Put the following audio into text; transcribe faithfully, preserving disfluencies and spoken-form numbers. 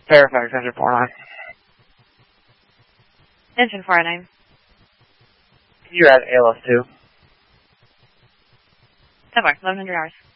Fairfax, engine four oh nine. Engine four oh nine. Can you add A L S two? Somewhere, eleven hundred hours.